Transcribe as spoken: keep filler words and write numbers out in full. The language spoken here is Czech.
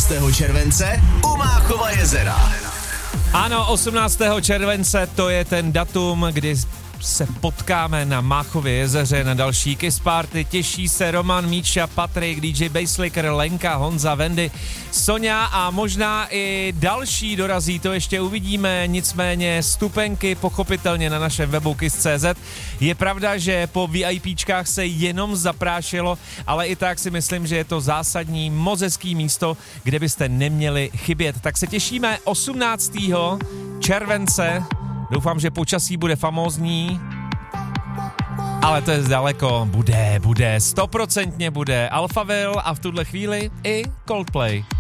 osmnáctého července u Máchova jezera. Ano, osmnáctého července to je ten datum, kdy se potkáme na Máchově jezeře na další Kiss Party. Těší se Roman, Míša, Patrik, D J Basslicker, Lenka, Honza, Wendy, Sonja a možná i další dorazí, to ještě uvidíme, nicméně stupenky pochopitelně na našem webu kiss tečka cé zet. Je pravda, že po VIPčkách se jenom zaprášilo, ale i tak si myslím, že je to zásadní, moc hezký místo, kde byste neměli chybět. Tak se těšíme osmnáctého července. Doufám, že počasí bude famózní, ale to je zdaleko. Bude, bude, stoprocentně bude Alphaville a v tuhle chvíli i Coldplay.